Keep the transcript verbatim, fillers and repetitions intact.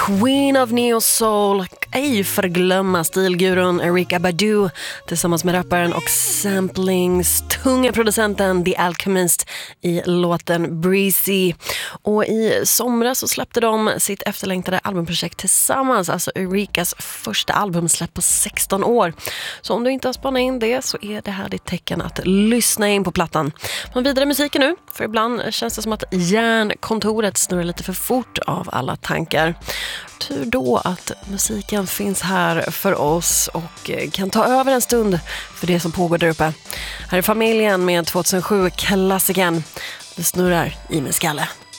Queen of Neo Soul, ej förglömma stilgurun Erykah Badu tillsammans med rapparen och samplings tunga producenten The Alchemist i låten Breezy. Och i somras så släppte de sitt efterlängtade albumprojekt tillsammans, alltså Erykahs första albumsläpp på sexton år. Så om du inte har spanat in det så är det här ditt tecken att lyssna in på plattan. Men vidare musiken nu, för ibland känns det som att hjärnkontoret snurrar lite för fort av alla tankar. Tur då att musiken finns här för oss och kan ta över en stund för det som pågår där uppe. Här är Familjen med tjugohundrasju-klassiken. Det snurrar i min skalle.